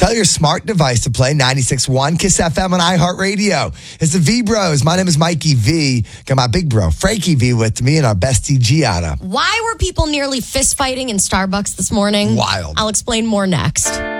Tell your smart device to play 96.1 Kiss FM on iHeartRadio. It's the V-Bros. My name is Mikey V. Got my big bro, Frankie V, with me and our bestie, Gianna. Why were people nearly fist fighting in Starbucks this morning? Wild. I'll explain more next.